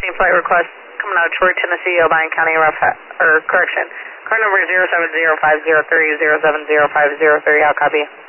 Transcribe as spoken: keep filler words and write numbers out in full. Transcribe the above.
fifteen flight request coming out of Troy, Tennessee, Albine County, rough, or correction. Car number zero seven zero five zero three zero seven zero five zero three, I'll copy you.